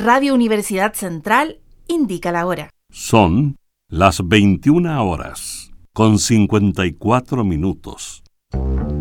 Radio Universidad Central indica la hora. Son las 21 horas, con 54 minutos.